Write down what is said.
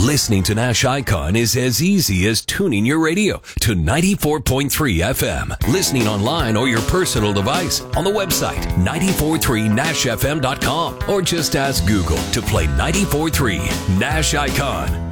Listening to Nash Icon is as easy as tuning your radio to 94.3 FM. Listening online or your personal device on the website 943nashfm.com, or just ask Google to play 94.3 Nash Icon.